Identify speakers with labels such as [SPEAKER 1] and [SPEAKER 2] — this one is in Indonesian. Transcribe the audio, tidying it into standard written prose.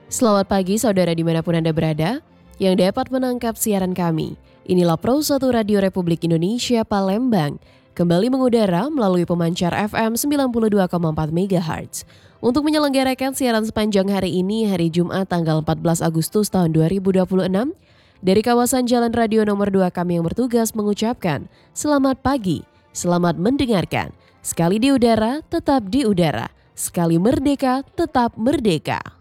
[SPEAKER 1] Selamat pagi saudara dimanapun Anda berada yang dapat menangkap siaran kami. Inilah Pro 1 Radio Republik Indonesia Palembang, kembali mengudara melalui pemancar FM 92,4 MHz. Untuk menyelenggarakan siaran sepanjang hari ini, hari Jumat tanggal 14 Agustus tahun 2026, dari kawasan Jalan Radio nomor 2 kami yang bertugas mengucapkan selamat pagi, selamat mendengarkan. Sekali di udara, tetap di udara. Sekali merdeka, tetap merdeka.